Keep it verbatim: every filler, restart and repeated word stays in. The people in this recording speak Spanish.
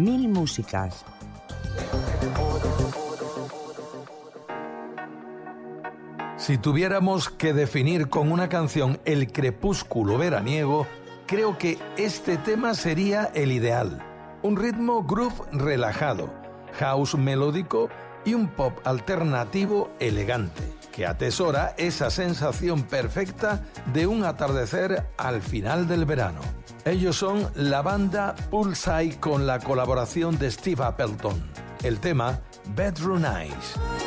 Mil músicas. Si tuviéramos que definir con una canción el crepúsculo veraniego, creo que este tema sería el ideal. Un ritmo groove relajado, house melódico y un pop alternativo elegante, que atesora esa sensación perfecta de un atardecer al final del verano. Ellos son la banda Poolside con la colaboración de Steve Appleton. El tema Bedroom Eyes.